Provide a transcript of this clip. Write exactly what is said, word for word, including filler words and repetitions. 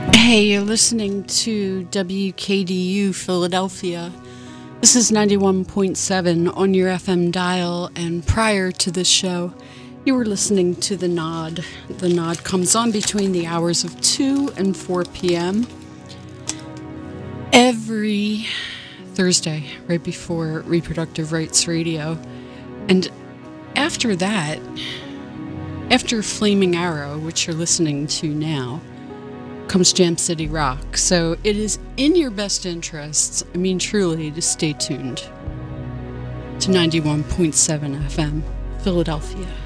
Hey, you're listening to W K D U Philadelphia. This is ninety-one point seven on your F M dial, and prior to this show, you were listening to The Nod. The Nod comes on between the hours of two and four p.m. every Thursday, right before Reproductive Rights Radio. And after that, after Flaming Arrow, which you're listening to now, comes Jam City Rock. So it is in your best interests, I mean truly, to stay tuned to ninety-one point seven F M, Philadelphia.